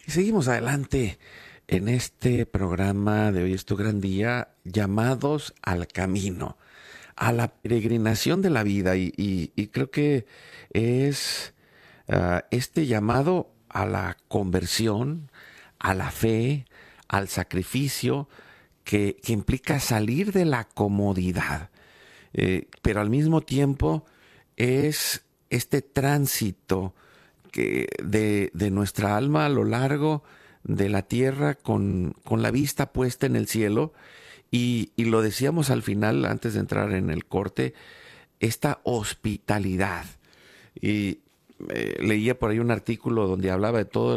Y seguimos adelante en este programa de Hoy es tu gran día, llamados al camino, a la peregrinación de la vida. Y creo que es este llamado a la conversión, a la fe, al sacrificio, que implica salir de la comodidad. Pero al mismo tiempo es este tránsito de nuestra alma a lo largo de la tierra con la vista puesta en el cielo. Y lo decíamos al final, antes de entrar en el corte, esta hospitalidad. Y leía por ahí un artículo donde hablaba de todas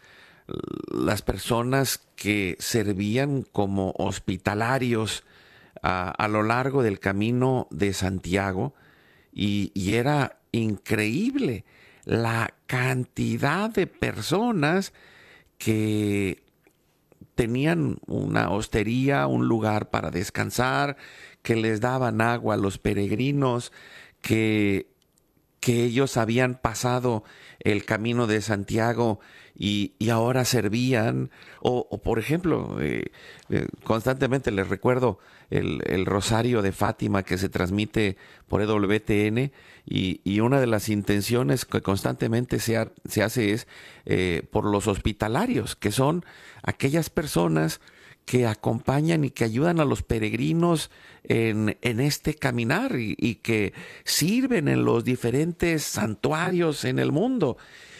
las personas que servían como hospitalarios a lo largo del camino de Santiago, y era increíble la cantidad de personas que tenían una hostería, un lugar para descansar, que les daban agua a los peregrinos, que ellos habían pasado el camino de Santiago y ahora servían, o por ejemplo, constantemente les recuerdo el Rosario de Fátima que se transmite por EWTN, y una de las intenciones que constantemente se hace es por los hospitalarios, que son aquellas personas que acompañan y que ayudan a los peregrinos en este caminar, y que sirven en los diferentes santuarios en el mundo.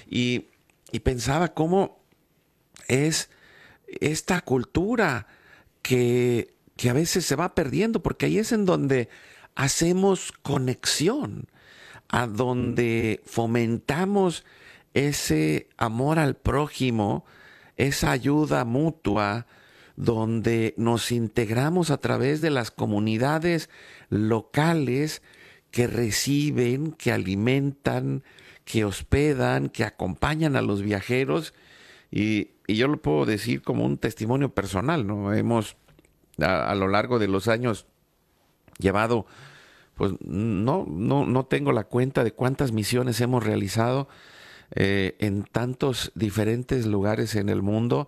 Y pensaba cómo es esta cultura que a veces se va perdiendo, porque ahí es en donde hacemos conexión, a donde fomentamos ese amor al prójimo, esa ayuda mutua, donde nos integramos a través de las comunidades locales que reciben, que alimentan, que hospedan, que acompañan a los viajeros. Y yo lo puedo decir como un testimonio personal, ¿no? Hemos a lo largo de los años llevado, pues no tengo la cuenta de cuántas misiones hemos realizado en tantos diferentes lugares en el mundo,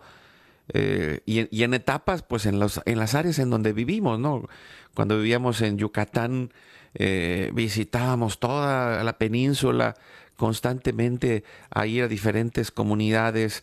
y en etapas, pues en las áreas en donde vivimos, ¿no? Cuando vivíamos en Yucatán, visitábamos toda la península constantemente, a ir a diferentes comunidades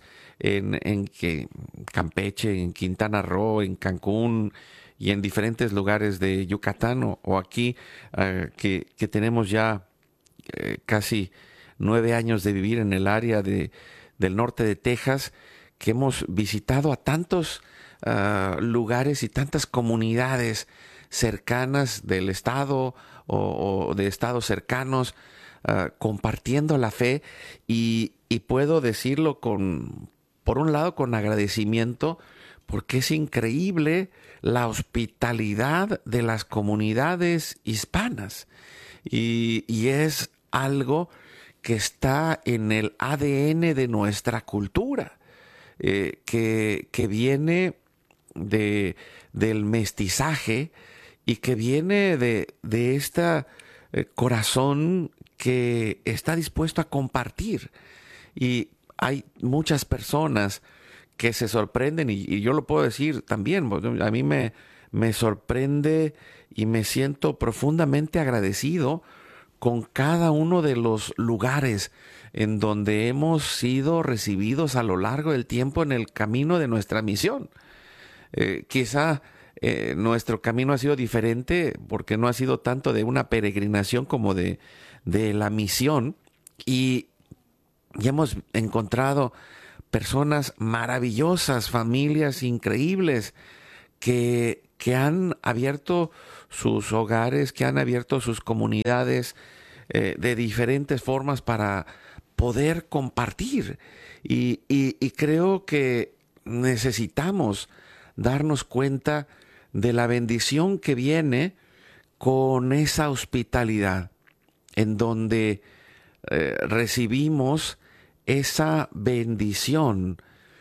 en Campeche, en Quintana Roo, en Cancún y en diferentes lugares de Yucatán, o aquí, que tenemos ya casi 9 años de vivir en el área del norte de Texas, que hemos visitado a tantos lugares y tantas comunidades cercanas del estado, o de estados cercanos, compartiendo la fe. Y puedo decirlo por un lado, con agradecimiento, porque es increíble la hospitalidad de las comunidades hispanas. Y es algo que está en el ADN de nuestra cultura, que viene del mestizaje, y que viene de este corazón que está dispuesto a compartir. Y hay muchas personas que se sorprenden, y yo lo puedo decir también. A mí me sorprende y me siento profundamente agradecido con cada uno de los lugares en donde hemos sido recibidos a lo largo del tiempo en el camino de nuestra misión. Quizá nuestro camino ha sido diferente, porque no ha sido tanto de una peregrinación como de la misión, y hemos encontrado personas maravillosas, familias increíbles, que han abierto sus hogares, que han abierto sus comunidades de diferentes formas para poder compartir. Y creo que necesitamos darnos cuenta de la bendición que viene con esa hospitalidad, en donde recibimos esa bendición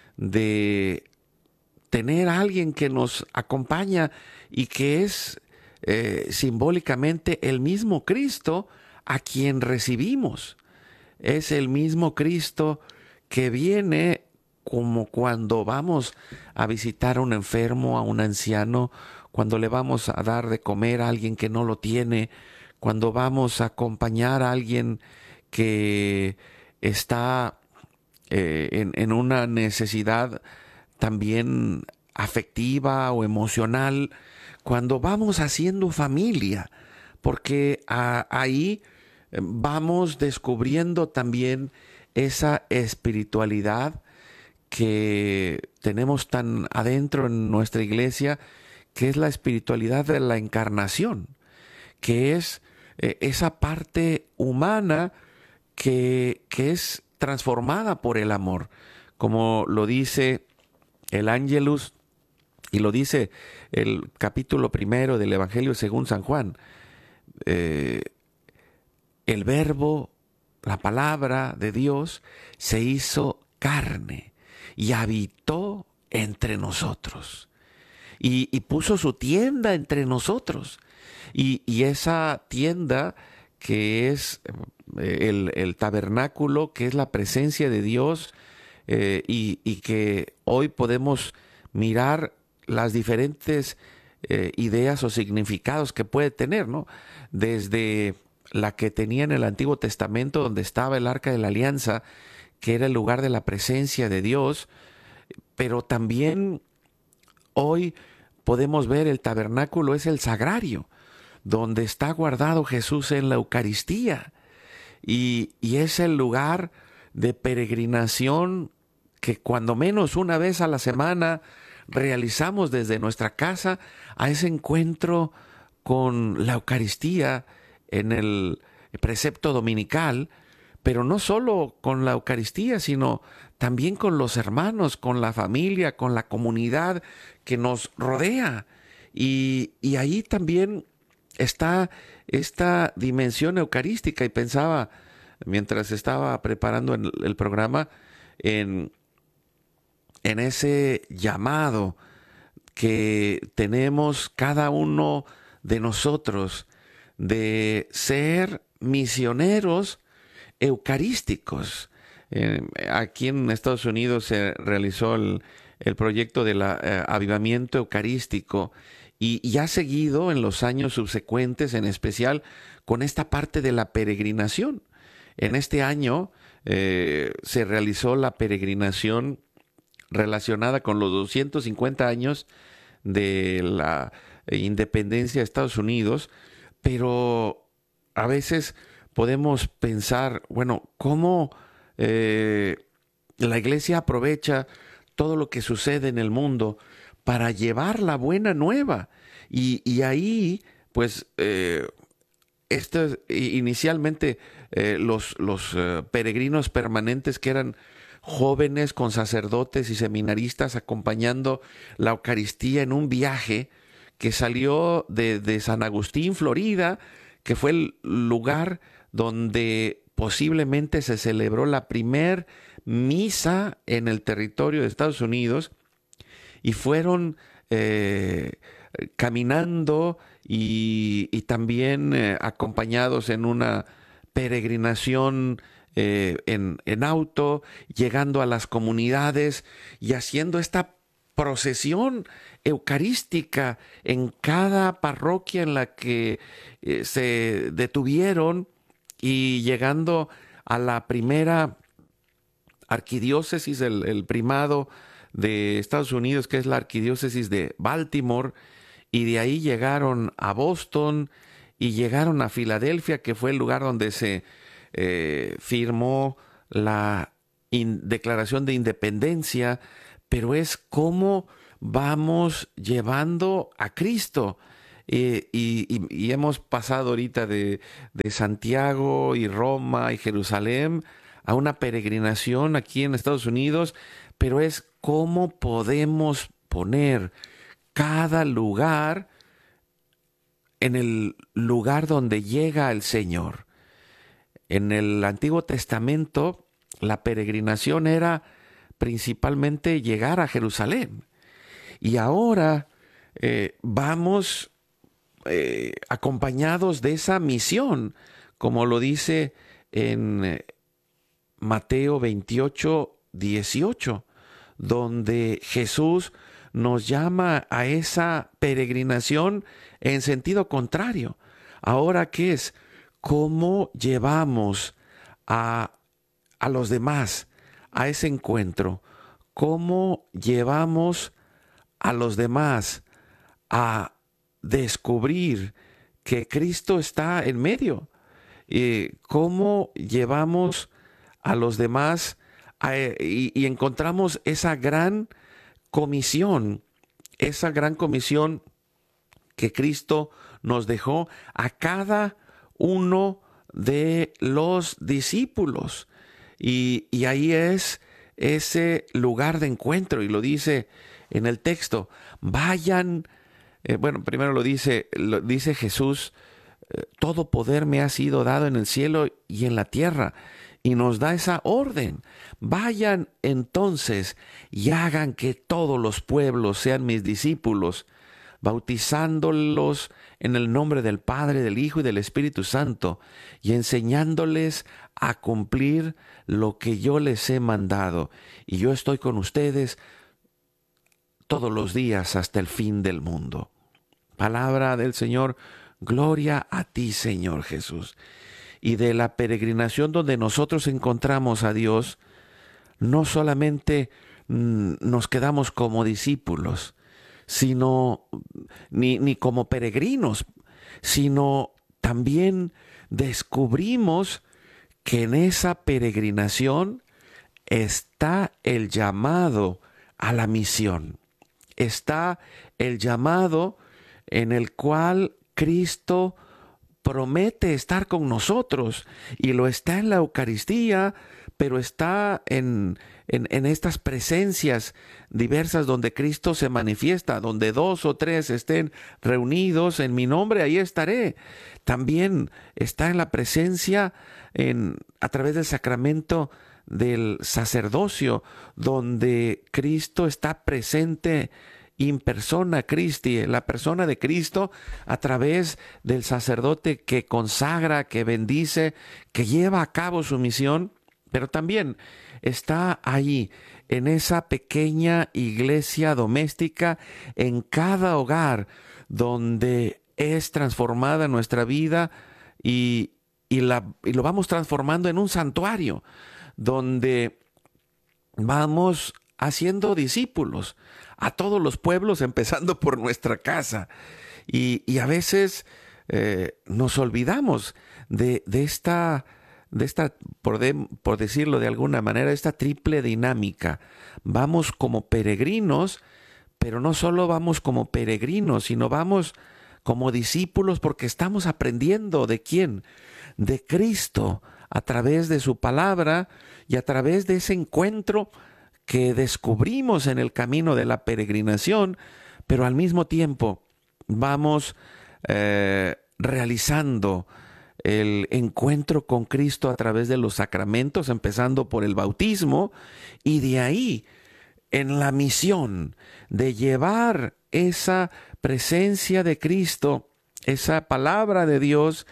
de tener a alguien que nos acompaña, y que es simbólicamente el mismo Cristo a quien recibimos. Es el mismo Cristo que viene como cuando vamos a visitar a un enfermo, a un anciano, cuando le vamos a dar de comer a alguien que no lo tiene, cuando vamos a acompañar a alguien que está en una necesidad también afectiva o emocional, cuando vamos haciendo familia, porque ahí vamos descubriendo también esa espiritualidad que tenemos tan adentro en nuestra iglesia, que es la espiritualidad de la encarnación, que es esa parte humana que es transformada por el amor, como lo dice el Ángelus y lo dice el capítulo 1 del Evangelio según San Juan. Eh, el Verbo, la palabra de Dios, se hizo carne y habitó entre nosotros. Y puso su tienda entre nosotros. Y esa tienda que es el tabernáculo, que es la presencia de Dios, y que hoy podemos mirar las diferentes ideas o significados que puede tener, ¿no? Desde la que tenía en el Antiguo Testamento, donde estaba el Arca de la Alianza, que era el lugar de la presencia de Dios, pero también hoy podemos ver el tabernáculo es el sagrario, donde está guardado Jesús en la Eucaristía, y es el lugar de peregrinación que cuando menos una vez a la semana realizamos desde nuestra casa a ese encuentro con la Eucaristía en el precepto dominical, pero no solo con la Eucaristía, sino también con los hermanos, con la familia, con la comunidad que nos rodea. Y ahí también está esta dimensión eucarística, y pensaba, mientras estaba preparando el programa, en ese llamado que tenemos cada uno de nosotros de ser misioneros eucarísticos. Aquí en Estados Unidos se realizó el proyecto del avivamiento eucarístico, y ha seguido en los años subsecuentes, en especial con esta parte de la peregrinación. En este año se realizó la peregrinación relacionada con los 250 años de la independencia de Estados Unidos, pero a veces podemos pensar, bueno, ¿cómo la iglesia aprovecha todo lo que sucede en el mundo para llevar la buena nueva? Y ahí, pues, inicialmente los peregrinos permanentes, que eran jóvenes con sacerdotes y seminaristas acompañando la Eucaristía en un viaje que salió de San Agustín, Florida, que fue el lugar donde posiblemente se celebró la primer misa en el territorio de Estados Unidos, y fueron caminando y también acompañados en una peregrinación en auto, llegando a las comunidades y haciendo esta procesión eucarística en cada parroquia en la que se detuvieron, y llegando a la primera arquidiócesis, el primado de Estados Unidos, que es la arquidiócesis de Baltimore, y de ahí llegaron a Boston y llegaron a Filadelfia, que fue el lugar donde se firmó la Declaración de Independencia. Pero es cómo vamos llevando a Cristo. Y hemos pasado ahorita de Santiago y Roma y Jerusalén a una peregrinación aquí en Estados Unidos, pero es cómo podemos poner cada lugar en el lugar donde llega el Señor. En el Antiguo Testamento, la peregrinación era principalmente llegar a Jerusalén. Y ahora vamos acompañados de esa misión, como lo dice en Mateo 28, 18, donde Jesús nos llama a esa peregrinación en sentido contrario. Ahora, ¿qué es? ¿Cómo llevamos a, a los demás a ese encuentro? ¿Cómo llevamos a los demás a descubrir que Cristo está en medio? ¿Cómo llevamos a los demás y encontramos esa gran comisión que Cristo nos dejó a cada uno de los discípulos? Y ahí es ese lugar de encuentro, y lo dice en el texto: vayan, primero lo dice Jesús, todo poder me ha sido dado en el cielo y en la tierra. Y nos da esa orden: vayan entonces y hagan que todos los pueblos sean mis discípulos, bautizándolos en el nombre del Padre, del Hijo y del Espíritu Santo, y enseñándoles a cumplir lo que yo les he mandado. Y yo estoy con ustedes todos los días hasta el fin del mundo. Palabra del Señor. Gloria a ti, Señor Jesús. Y de la peregrinación donde nosotros encontramos a Dios, no solamente nos quedamos como discípulos, sino ni como peregrinos, sino también descubrimos que en esa peregrinación está el llamado a la misión. Está el llamado en el cual Cristo promete estar con nosotros, y lo está en la Eucaristía, pero está en estas presencias diversas donde Cristo se manifiesta, donde 2 o 3 estén reunidos en mi nombre, ahí estaré. También está en la presencia a través del sacramento del sacerdocio, donde Cristo está presente in persona Christi, la persona de Cristo, a través del sacerdote que consagra, que bendice, que lleva a cabo su misión. Pero también está ahí, en esa pequeña iglesia doméstica, en cada hogar donde es transformada nuestra vida, y lo vamos transformando en un santuario, donde vamos haciendo discípulos a todos los pueblos, empezando por nuestra casa. Y a veces nos olvidamos de esta, por decirlo de alguna manera, esta triple dinámica. Vamos como peregrinos, pero no solo vamos como peregrinos, sino vamos como discípulos, porque estamos aprendiendo ¿de quién? De Cristo, a través de su palabra y a través de ese encuentro que descubrimos en el camino de la peregrinación, pero al mismo tiempo vamos realizando el encuentro con Cristo a través de los sacramentos, empezando por el bautismo, y de ahí en la misión de llevar esa presencia de Cristo, esa palabra de Dios,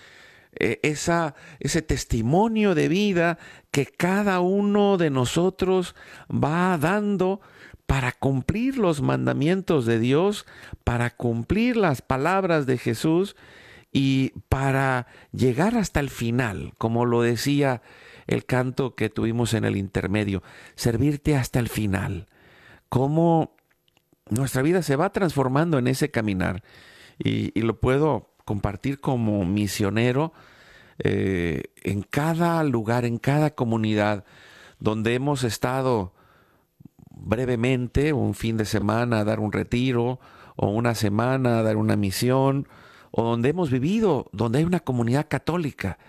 ese testimonio de vida que cada uno de nosotros va dando para cumplir los mandamientos de Dios, para cumplir las palabras de Jesús, y para llegar hasta el final, como lo decía el canto que tuvimos en el intermedio: servirte hasta el final. Cómo nuestra vida se va transformando en ese caminar, y lo puedo compartir como misionero en cada lugar, en cada comunidad donde hemos estado brevemente, un fin de semana a dar un retiro, o una semana a dar una misión, o donde hemos vivido, donde hay una comunidad católica.